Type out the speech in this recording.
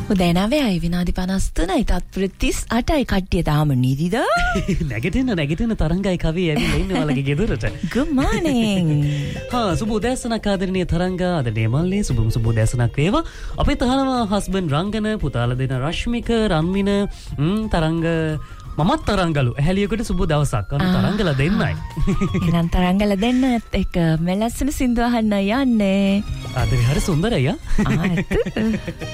උදේ 9යි විනාඩි 53යි තත්පර 38යි කට්ටිය තාම නිදිද? නැගිටින තරංගයි කවිය ඇවිල්ලා ඉන්නේ ඔයාලගේ ගෙදරට. Good morning. සුබ උදෑසනක් ආදරණීය තරංගා අද නේමල්ලේ සුබ උදෑසනක් වේවා. අපේ තහනවා හස්බන්ඩ් රංගන පුතාලා දෙන රශ්මික රන්මින තරංග මමත් තරංගලු ඇහැලියකට සුබ දවසක් අන්න තරංගලා දෙන්නයි. එහෙනම් තරංගලා දෙන්නත් එක මෙලස්සන සින්දු අහන්න යන්නේ. ආදරේ හරි සුන්දරයි ආ.